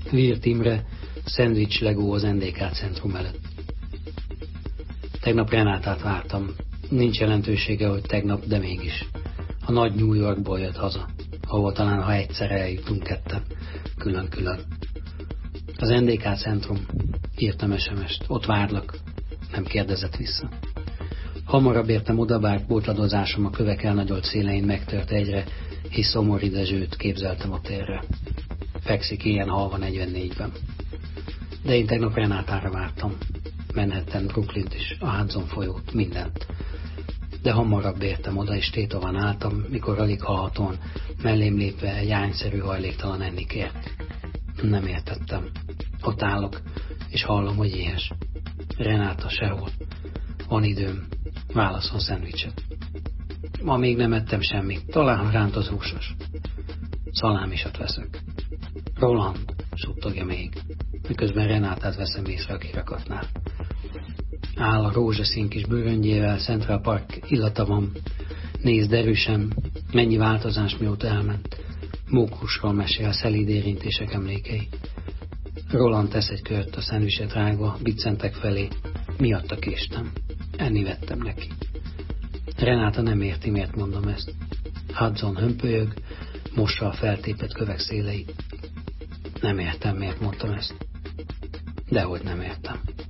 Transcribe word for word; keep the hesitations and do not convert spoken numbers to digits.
Virt Imre, szendvics Legó az en dé ká centrum előtt. Tegnap Renátát vártam. Nincs jelentősége, hogy tegnap, de mégis. A nagy New Yorkból jött haza, ahol talán ha egyszer eljutunk ketten, külön-külön. Az en dé ká centrum, írtam es em est, ott várlak, nem kérdezett vissza. Hamarabb értem oda, bár botladozásom a kövek elnagyolt szélein megtört egyre, hisz Szomori Dezsőt képzeltem a térre. Fekszik ilyen halva negyvennégyben. De én tegnap Renátára vártam. Manhattan, Brooklynt is, a Hudson folyót, mindent. De hamarabb értem oda, és tétován álltam, mikor alig hallhatóan, mellém lépve egy ányszerű hajléktalan enni kért. Nem értettem. Ott állok, és hallom, hogy éhes. Renáta sehol. Van időm. Válaszol szendvicset. Ma még nem ettem semmit, talán ránt az húsos. Szalámisat veszek. Roland, suttogja még, miközben Renátát veszem észre a kirakatnál. Áll a rózsaszín kis bőröngyével, Central Park illata van. Nézd erősen, mennyi változás mióta elment. Mókusról mesél, szelíd érintések emlékei. Roland tesz egy kört a szendvicset rágva, biccentek felé. Miatta késtem. Enni vettem neki. Renáta nem érti, miért mondom ezt. Hudson hömpölyög, mossa a feltépett kövek széleit. Nem értem, miért mondtam ezt. Dehogy nem értem.